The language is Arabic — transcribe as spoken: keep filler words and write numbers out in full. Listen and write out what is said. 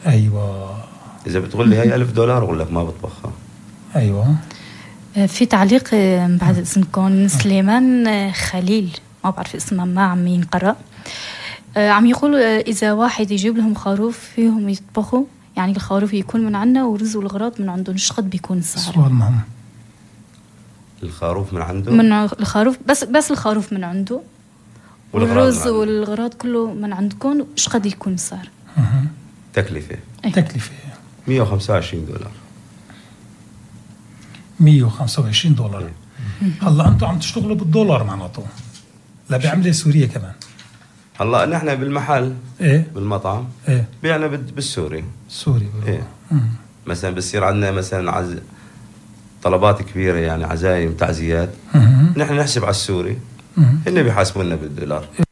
ايوه. اذا بتقول لي هي ألف دولار اقول لك ما بطبخها. ايوه. في تعليق بعد اسمكم سليمان خليل، ما بعرف اسمه، ما عم ينقرأ. عم يقول إذا واحد يجيب لهم خروف فيهم يطبخوا، يعني الخروف يكون من عنا ورز والغراض من عندهم، ايش قد بيكون السعر؟ سؤال مهم. الخروف من عنده؟ من الخروف بس بس الخروف من عنده، والرز والغراض كله من عندكم، ايش قد يكون السعر؟ تكلفة أي. تكلفة مية وخمسة وعشرين دولار. مية وخمسة وعشرين دولار. هلا انتم عم تشتغلوا بالدولار معناته، لا بعملة سورية كمان. هلا نحن بالمحل ايه بالمطعم ايه بيعنا بالسوري. سوري ايه. مثلا بصير عندنا مثلا عز... طلبات كبيرة، يعني عزايم تعزيات، نحن نحسب على السوري، هن بيحاسبونا بالدولار.